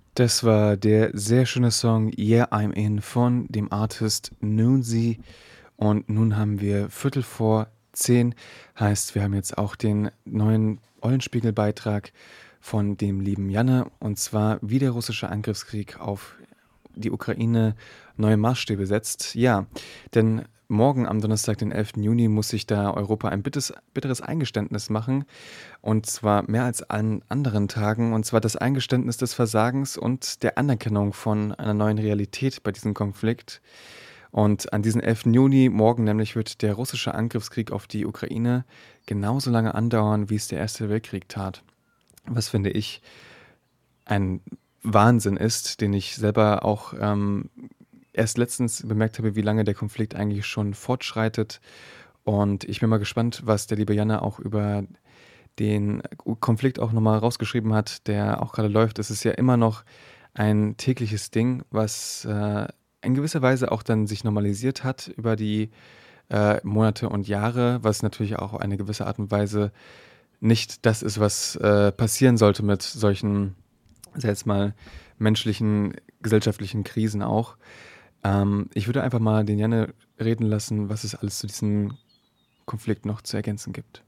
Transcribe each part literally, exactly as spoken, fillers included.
Das war der sehr schöne Song „Yeah, I'm In“ von dem Artist Nunzi. Und nun haben wir Viertel vor zehn, heißt, wir haben jetzt auch den neuen Eulenspiegel-Beitrag von dem lieben Janne, und zwar: „Wie der russische Angriffskrieg auf die Ukraine neue Maßstäbe setzt“. Ja, denn morgen am Donnerstag, den elften Juni, muss sich da Europa ein bittes bitteres Eingeständnis machen, und zwar mehr als an anderen Tagen, und zwar das Eingeständnis des Versagens und der Anerkennung von einer neuen Realität bei diesem Konflikt. Und an diesem elften Juni, morgen nämlich, wird der russische Angriffskrieg auf die Ukraine genauso lange andauern, wie es der Erste Weltkrieg tat. Was, finde ich, ein Wahnsinn ist, den ich selber auch, ähm, erst letztens bemerkt habe, wie lange der Konflikt eigentlich schon fortschreitet. Und ich bin mal gespannt, was der liebe Janne auch über den U Konflikt auch noch mal rausgeschrieben hat, der auch grade läuft. Es ist ja immer noch ein tägliches Ding, was, äh, in gewisser Weise auch dann sich normalisiert hat über die, äh, Monate und Jahre, was natürlich auch auf eine gewisse Art und Weise nicht das ist, was, äh, passieren sollte mit solchen, sage jetzt mal, menschlichen, gesellschaftlichen Krisen auch. Ähm, ich würde einfach mal den Janne reden lassen, was es alles zu diesem Konflikt noch zu ergänzen gibt.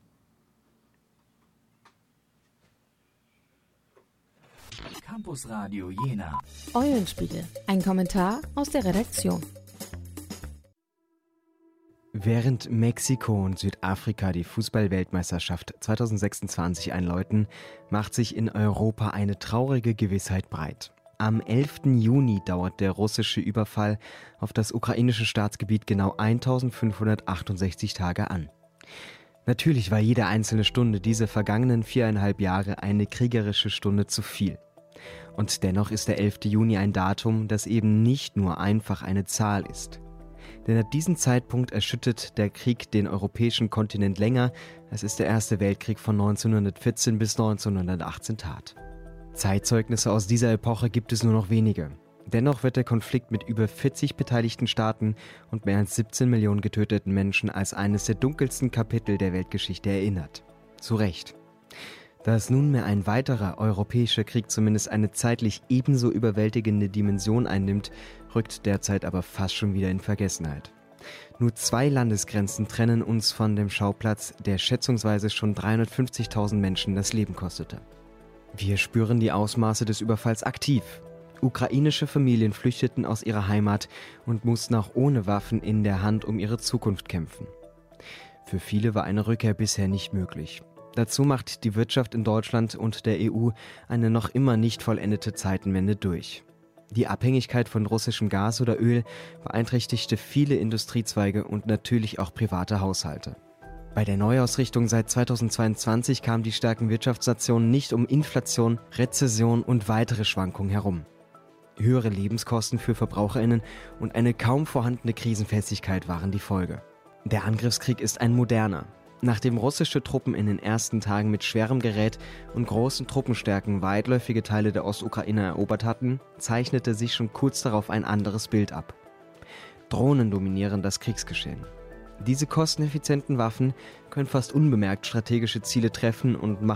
Campus Radio Jena. Eulenspiegel, ein Kommentar aus der Redaktion. Während Mexiko und Südafrika die Fußball-Weltmeisterschaft zwanzig sechsundzwanzig einläuten, macht sich in Europa eine traurige Gewissheit breit. Am elften Juni dauert der russische Überfall auf das ukrainische Staatsgebiet genau eintausendfünfhundertachtundsechzig Tage an. Natürlich war jede einzelne Stunde dieser vergangenen viereinhalb Jahre eine kriegerische Stunde zu viel. Und dennoch ist der elfte Juni ein Datum, das eben nicht nur einfach eine Zahl ist. Denn ab diesem Zeitpunkt erschüttert der Krieg den europäischen Kontinent länger, als es der Erste Weltkrieg von neunzehnhundertvierzehn bis neunzehnhundertachtzehn tat. Zeitzeugnisse aus dieser Epoche gibt es nur noch wenige. Dennoch wird der Konflikt mit über vierzig beteiligten Staaten und mehr als siebzehn Millionen getöteten Menschen als eines der dunkelsten Kapitel der Weltgeschichte erinnert. Zu Recht. Dass nunmehr ein weiterer europäischer Krieg zumindest eine zeitlich ebenso überwältigende Dimension einnimmt, rückt derzeit aber fast schon wieder in Vergessenheit. Nur zwei Landesgrenzen trennen uns von dem Schauplatz, der schätzungsweise schon dreihundertfünfzigtausend Menschen das Leben kostete. Wir spüren die Ausmaße des Überfalls aktiv. Ukrainische Familien flüchteten aus ihrer Heimat und mussten auch ohne Waffen in der Hand um ihre Zukunft kämpfen. Für viele war eine Rückkehr bisher nicht möglich. Dazu macht die Wirtschaft in Deutschland und der E U eine noch immer nicht vollendete Zeitenwende durch. Die Abhängigkeit von russischem Gas oder Öl beeinträchtigte viele Industriezweige und natürlich auch private Haushalte. Bei der Neuausrichtung seit zweitausendzweiundzwanzig kamen die starken Wirtschaftsnationen nicht um Inflation, Rezession und weitere Schwankungen herum. Höhere Lebenskosten für VerbraucherInnen und eine kaum vorhandene Krisenfestigkeit waren die Folge. Der Angriffskrieg ist ein moderner. Nachdem russische Truppen in den ersten Tagen mit schwerem Gerät und großen Truppenstärken weitläufige Teile der Ostukraine erobert hatten, zeichnete sich schon kurz darauf ein anderes Bild ab. Drohnen dominieren das Kriegsgeschehen. Diese kosteneffizienten Waffen können fast unbemerkt strategische Ziele treffen und machen